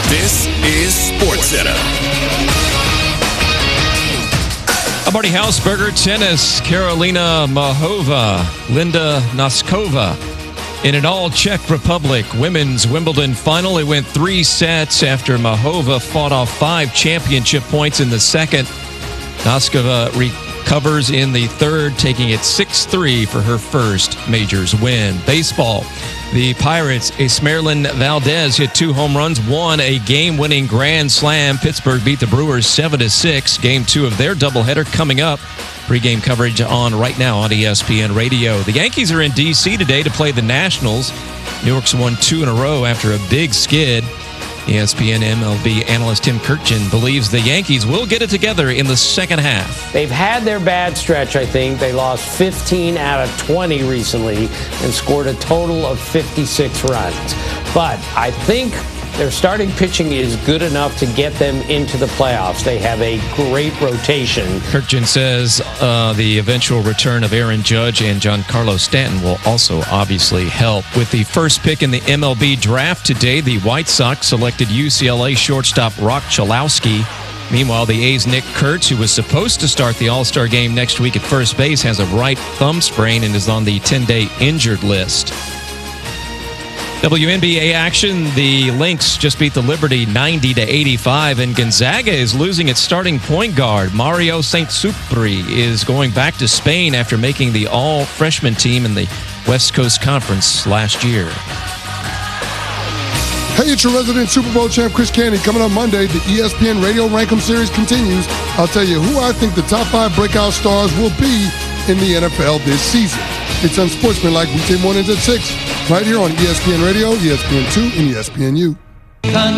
This is SportsCenter. I'm Marty Hausberger. Tennis, Karolina Muchova, Linda Noskova. In an all-Czech Republic women's Wimbledon final, it went 3 sets after Muchova fought off 5 championship points in the second. Noskova recovers in the third, taking it 6-3 for her first majors win. Baseball. The Pirates, Esmeralyn Valdez hit 2 home runs, won a game-winning grand slam. Pittsburgh beat the Brewers 7-6. Game 2 of their doubleheader coming up. Pre-game coverage on right now on ESPN Radio. The Yankees are in D.C. today to play the Nationals. New York's won 2 in a row after a big skid. ESPN MLB analyst Tim Kurkjian believes the Yankees will get it together in the second half. They've had their bad stretch, I think. They lost 15 out of 20 recently and scored a total of 56 runs. But I think their starting pitching is good enough to get them into the playoffs. They have a great rotation. Kurkjian says the eventual return of Aaron Judge and Giancarlo Stanton will also obviously help. With the first pick in the MLB draft today, the White Sox selected UCLA shortstop Rock Chalowski. Meanwhile, the A's' Nick Kurtz, who was supposed to start the All-Star game next week at first base, has a right thumb sprain and is on the 10-day injured list. WNBA action, the Lynx just beat the Liberty 90-85, and Gonzaga is losing its starting point guard. Mario Saint-Supri is going back to Spain after making the all-freshman team in the West Coast Conference last year. Hey, it's your resident Super Bowl champ, Chris Canty. Coming up Monday, the ESPN Radio Rankum Series continues. I'll tell you who I think the top 5 breakout stars will be in the NFL this season. It's Unsportsmanlike weekday mornings at 6, right here on ESPN Radio, ESPN2, and ESPNU.